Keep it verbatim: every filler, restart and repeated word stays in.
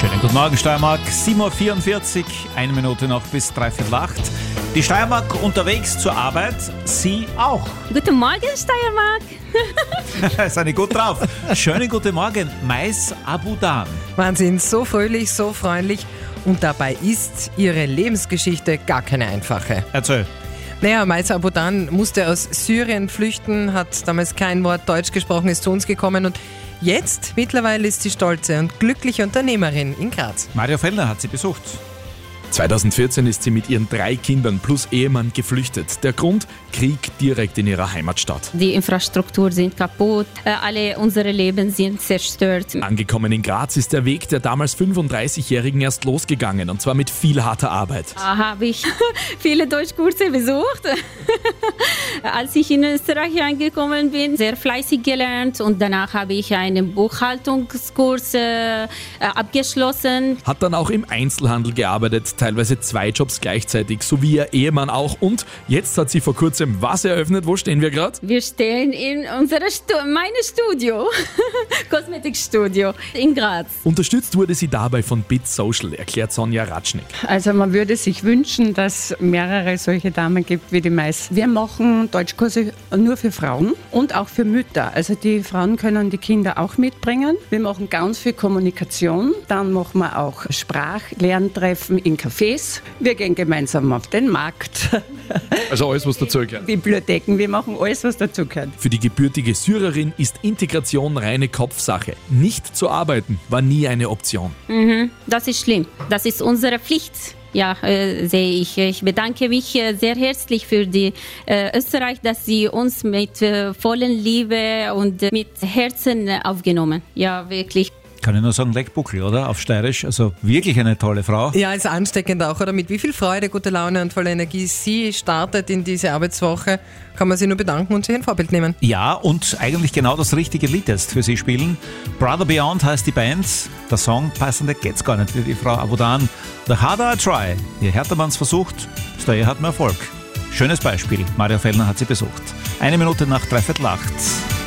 Schönen guten Morgen, Steiermark. sieben Uhr vierundvierzig, eine Minute noch bis dreiviertel acht. Die Steiermark unterwegs zur Arbeit, Sie auch. Guten Morgen, Steiermark. Seid ihr gut drauf? Schönen guten Morgen, Mais Abudan. Wahnsinn, so fröhlich, so freundlich und dabei ist ihre Lebensgeschichte gar keine einfache. Erzähl. Naja, Mais Abudan musste aus Syrien flüchten, hat damals kein Wort Deutsch gesprochen, ist zu uns gekommen und jetzt, mittlerweile ist sie stolze und glückliche Unternehmerin in Graz. Mario Fellner hat sie besucht. zweitausendvierzehn ist sie mit ihren drei Kindern plus Ehemann geflüchtet. Der Grund? Krieg direkt in ihrer Heimatstadt. Die Infrastruktur sind kaputt, äh, alle unsere Leben sind zerstört. Angekommen in Graz ist der Weg der damals fünfunddreißigjährigen erst losgegangen und zwar mit viel harter Arbeit. Da habe ich viele Deutschkurse besucht. Als ich in Österreich angekommen bin, sehr fleißig gelernt und danach habe ich einen Buchhaltungskurs äh, abgeschlossen. Hat dann auch im Einzelhandel gearbeitet, teilweise zwei Jobs gleichzeitig, so wie ihr Ehemann auch. Und jetzt hat sie vor kurzem was eröffnet? Wo stehen wir gerade? Wir stehen in unserem Stu- meinem Studio, Kosmetikstudio in Graz. Unterstützt wurde sie dabei von Bit Social, erklärt Sonja Ratschnick. Also man würde sich wünschen, dass mehrere solche Damen gibt wie die Mais. Wir machen Deutschkurse nur für Frauen und auch für Mütter. Also die Frauen können die Kinder auch mitbringen. Wir machen ganz viel Kommunikation. Dann machen wir auch Sprachlerntreffen in Cafés. Wir gehen gemeinsam auf den Markt. Also alles, was dazugehört. Bibliotheken, wir machen alles, was dazugehört. Für die gebürtige Syrerin ist Integration reine Kopfsache. Nicht zu arbeiten war nie eine Option. Mhm, das ist schlimm. Das ist unsere Pflicht. Ja, äh, sehe ich. Ich bedanke mich äh, sehr herzlich für die äh, Österreich, dass sie uns mit äh, vollen Liebe und äh, mit Herzen äh, aufgenommen. Ja, wirklich. Kann ich nur sagen, Leckbuckel, oder? Auf Steirisch. Also wirklich eine tolle Frau. Ja, ist ansteckend auch, oder? Mit wie viel Freude, gute Laune und voller Energie sie startet in diese Arbeitswoche, kann man sich nur bedanken und sich ein Vorbild nehmen. Ja, und eigentlich genau das richtige Lied jetzt für sie spielen. Brother Beyond heißt die Band. Der Song passender geht's gar nicht für die Frau Abudan. The harder I try. Je härter man es versucht, desto eher hat man Erfolg. Schönes Beispiel. Mario Fellner hat sie besucht. Eine Minute nach dreiviertel acht.